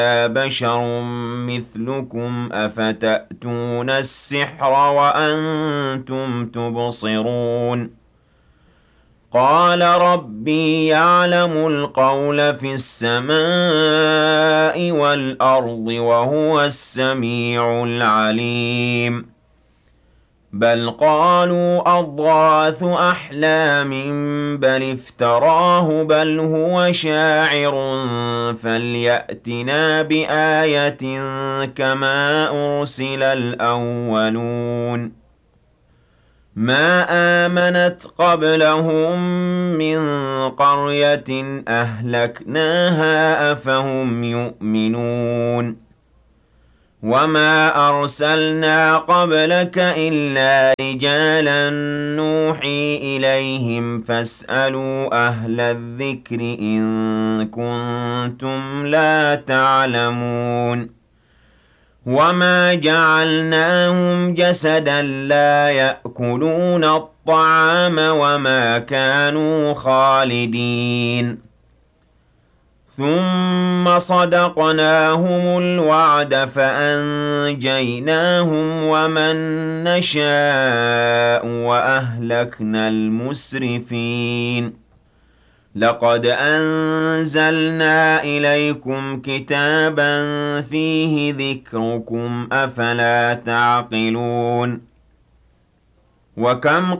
بشر مثلكم أفتأتون السحر وأنتم تبصرون قال ربي يعلم القول في السماء والأرض وهو السميع العليم بل قالوا أضغاث أحلام بل افتراه بل هو شاعر فليأتنا بآية كما أرسل الأولون ما آمنت قبلهم من قرية أهلكناها أفهم يؤمنون وما أرسلنا قبلك إلا رجالا نوحي إليهم فاسألوا أهل الذكر إن كنتم لا تعلمون وما جعلناهم جسدا لا يأكلون الطعام وما كانوا خالدين ثم صدقناهم الوعد فأنجيناهم ومن نشاء وأهلكنا المسرفين لقد أنزلنا إليكم كتابا فيه ذكركم أفلا تعقلون وكم